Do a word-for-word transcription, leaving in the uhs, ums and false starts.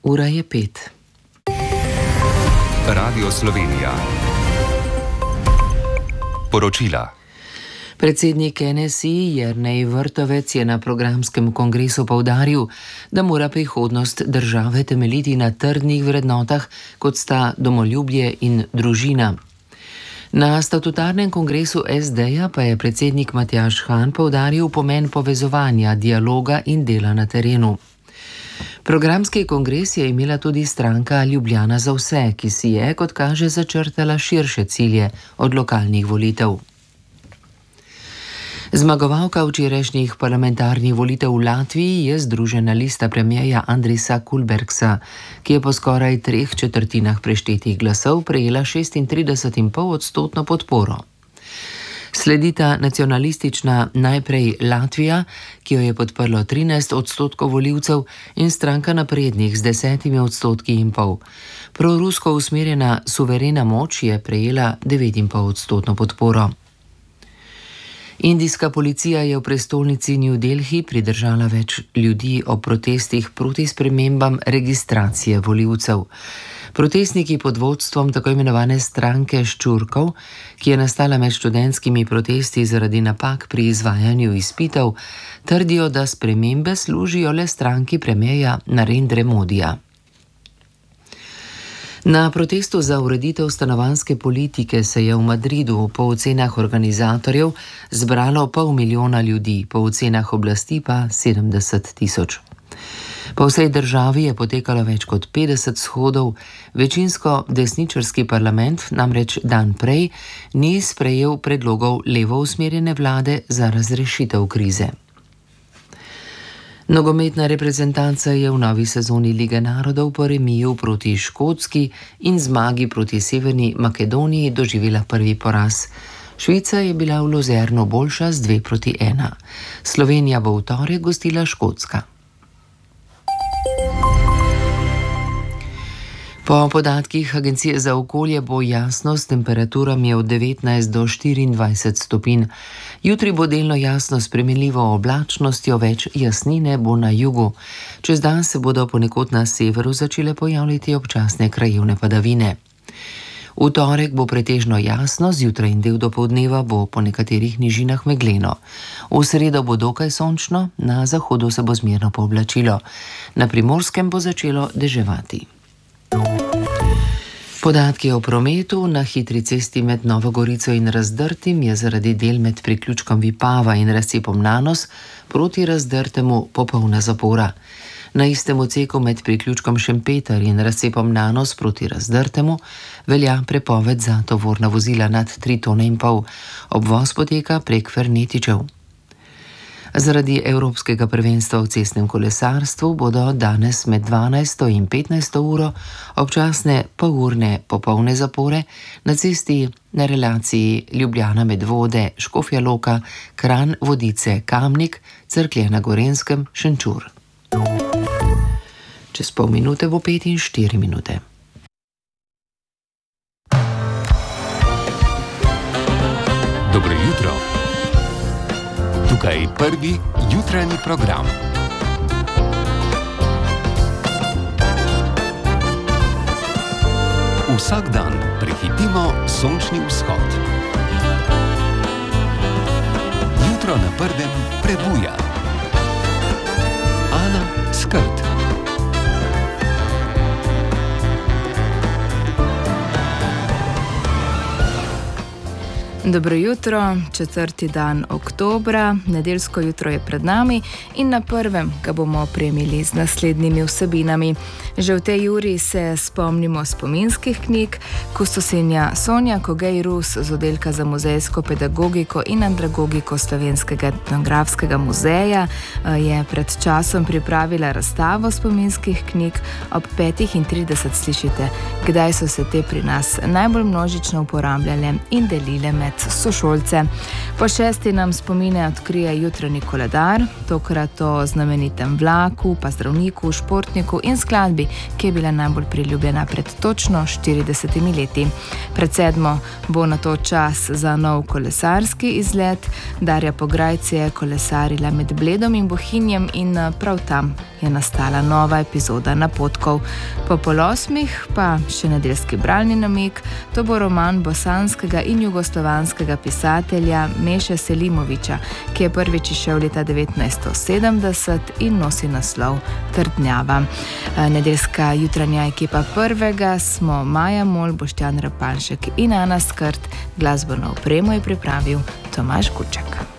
Ura je pet. Radio Slovenija. Poročila. Predsednik N S I Jernej Vrtovec je na programskem kongresu poudaril, da mora prihodnost države temeljiti na trdnih vrednotah, kot sta domoljubje in družina. Na statutarnem kongresu S D-ja pa je predsednik Matjaž Han poudaril pomen povezovanja, dialoga in dela na terenu. Programski kongres je imela tudi stranka Ljubljana za vse, ki si je, kot kaže, začrtala širše cilje od lokalnih volitev. Zmagovalka včerajšnjih parlamentarnih volitev v Latviji je Združena lista premierja Andrisa Kulbergsa, ki je po skoraj treh četrtinah preštetih glasov prejela šestintrideset celih pet odstotno podporo. Sledita nacionalistična Najprej Latvija, ki jo je podprlo trinajst odstotkov volivcev, in stranka Naprednih z desetimi odstotki in pol. Prorusko usmerjena Suverena moč je prejela devet celih pet odstotno podporo. Indijska policija je v prestolnici New Delhi pridržala več ljudi o protestih proti spremembam registracije volivcev. Protestniki pod vodstvom tako imenovane stranke ščurkov, ki je nastala med študentskimi protesti zaradi napak pri izvajanju izpitov, trdijo, da spremembe služijo le stranki premierja Narendre Modija. Na protestu za ureditev stanovanjske politike se je v Madridu po ocenah organizatorjev zbralo pol milijona ljudi, po ocenah oblasti pa sedemdeset tisoč. Po vsej državi je potekalo več kot petdeset shodov, večinsko desničarski parlament namreč dan prej ni sprejel predlogov levo usmerjene vlade za razrešitev krize. Nogometna reprezentanca je v novi sezoni Lige narodov po remiju proti Škotski in zmagi proti Severni Makedoniji doživela prvi poraz. Švica je bila v Luzernu boljša z dve proti ena. Slovenija bo v torek gostila Škotska. Po podatkih Agencije za okolje bo jasno s temperaturami od devetnajst do štiriindvajset stopinj. Jutri bo delno jasno s spremenljivo oblačnostjo, več jasnine bo na jugu. Čez dan se bodo ponekod na severu začele pojavljati občasne krajevne padavine. V torek bo pretežno jasno, zjutraj in del dopoldneva bo po nekaterih nižinah megleno. V sredo bo dokaj sončno, na zahodu se bo zmerno pooblačilo. Na Primorskem bo začelo deževati. Podatki o prometu. Na hitri cesti med Novo Gorico in Razdrtim je zaradi del med priključkom Vipava in razcepom Nanos proti Razdrtemu popolna zapora. Na istem odseku med priključkom Šempeter in razcepom Nanos proti Razdrtemu velja prepoved za tovorna vozila nad tri tone in pol. Obvoz poteka prek Fernetičev. Zaradi Evropskega prvenstva v cestnem kolesarstvu bodo danes med dvanajsto in petnajsto uro občasne polurne popolne zapore na cesti na relaciji Ljubljana Medvode, Škofja Loka, Kranj, Vodice, Kamnik, Cerklje na Gorenjskem, Šenčur. Čez pol minute bo pet in štiri minute. Dobro jutro. Tukaj prvi jutranji program. Vsak dan prehitimo sončni vzhod. Jutro na prvem prebuja. Ana Skrt. Dobro jutro, četrti dan oktobra, nedeljsko jutro je pred nami in na prvem ga bomo opremili z naslednjimi vsebinami. Že v tej uri se spomnimo spominskih knjig. Kustosinja Sonja Kogej Rus z oddelka za muzejsko pedagogiko in andragogiko Slovenskega etnografskega muzeja je pred časom pripravila razstavo spominskih knjig. Ob petih in trideset slišite, kdaj so se te pri nas najbolj množično uporabljale in delile med sošolce. Po šesti nam spomine odkrije jutranji koledar, tokrat o znamenitem vlaku, pa zdravniku, športniku in skladbi, ki je bila najbolj priljubljena pred točno štiridesetimi leti. Pred sedmo bo na to čas za nov kolesarski izlet. Darja Pograjc je kolesarila med Bledom in Bohinjem in prav tam je nastala nova epizoda Napotkov. Po pol osmih pa še nedeljski bralni namig, to bo roman bosanskega in jugoslovanskega pisatelja Meše Selimovića, ki je prvič izšel leta devetnajststo sedemdeset in nosi naslov Trdnjava. Nedeljska jutranja ekipa prvega smo Maja Mol, Boštjan Repanšek in Ana Skrt. Glasbeno opremo je pripravil Tomaž Guček.